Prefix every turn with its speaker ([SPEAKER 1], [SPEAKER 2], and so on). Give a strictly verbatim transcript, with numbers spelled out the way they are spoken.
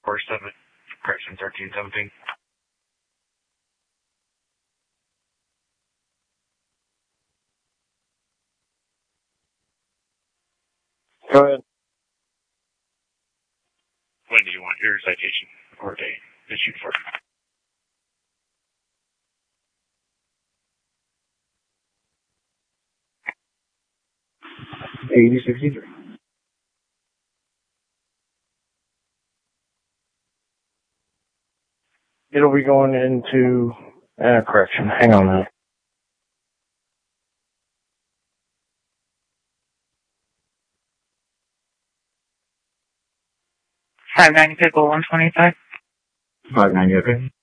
[SPEAKER 1] four seven, correction, thirteen seventeen.
[SPEAKER 2] Go ahead.
[SPEAKER 1] When do you want your citation or date issued for?
[SPEAKER 2] eighty sixty-three. It'll be going into uh, correction. Hang on now.
[SPEAKER 3] five ninety Pickle one twenty-five.
[SPEAKER 2] five ninety, okay.